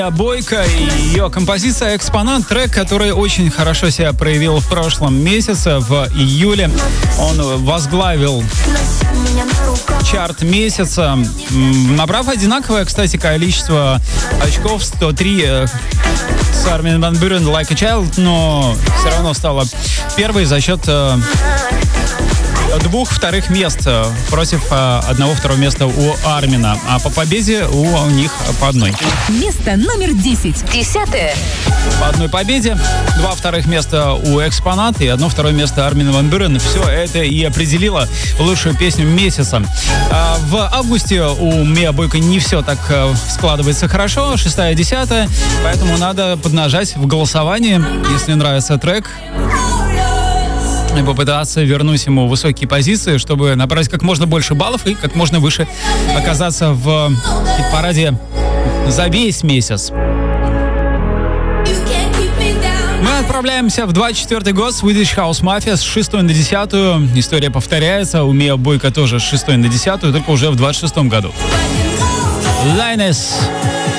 Бойко и ее композиция «Экспонат», трек, который очень хорошо себя проявил в прошлом месяце, в июле. Он возглавил чарт месяца, набрав одинаковое, кстати, количество очков, 103 с Армин ван Бюрен «Like a Child», но все равно стала первой за счет 2 вторых мест против 1 второго места у Армина. А по победе у них по одной. Место номер 10. 10-е. По одной победе, 2 вторых места у «Экспонат» и 1 второе место Армин ван Бюрен. Все это и определило лучшую песню месяца. В августе у Миа Бойко не все так складывается хорошо, 6-я, 10-я, поэтому надо поднажать в голосовании, если нравится трек, и попытаться вернуть ему высокие позиции, чтобы набрать как можно больше баллов и как можно выше оказаться в хит-параде за весь месяц. Мы отправляемся в 24-й год. Swedish House Mafia с 6 на 10-ю. История повторяется. У Миа Бойко тоже с 6 на 10-ю, только уже в 26-м году. Lioness.